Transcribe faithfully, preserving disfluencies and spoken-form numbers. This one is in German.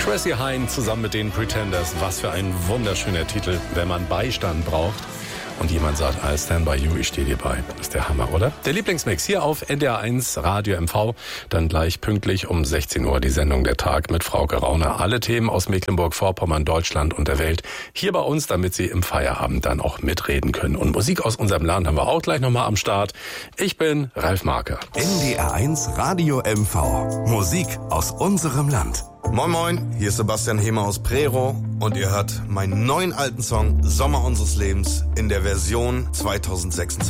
Chrissy Hynde zusammen mit den Pretenders. Was für ein wunderschöner Titel, wenn man Beistand braucht. Und jemand sagt, I stand by you, ich stehe dir bei. Das ist der Hammer, oder? Der Lieblingsmix hier auf N D R eins Radio M V. Dann gleich pünktlich um sechzehn Uhr die Sendung Der Tag mit Frauke Rauner. Alle Themen aus Mecklenburg-Vorpommern, Deutschland und der Welt hier bei uns, damit Sie im Feierabend dann auch mitreden können. Und Musik aus unserem Land haben wir auch gleich nochmal am Start. Ich bin Ralf Marke. N D R eins Radio M V. Musik aus unserem Land. Moin Moin, hier ist Sebastian Hemer aus Prero und ihr hört meinen neuen alten Song Sommer unseres Lebens in der Version zweitausendsechsundzwanzig.